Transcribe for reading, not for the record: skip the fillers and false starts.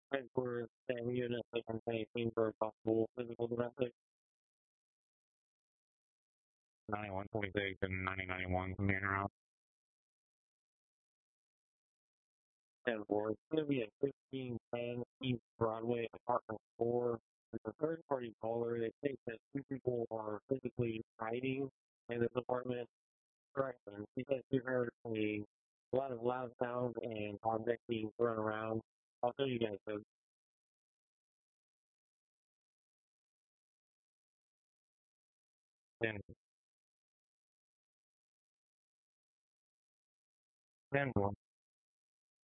Headquarters, same unit, different anything for possible physical domestic. 9146 and 9091 from here around. And for it's going to be a 1510 East Broadway apartment 4. It's a third party caller. They think that two people are physically hiding in this apartment. Correct. And because you heard a lot of loud sounds and objects being thrown around, I'll tell you guys so. And 10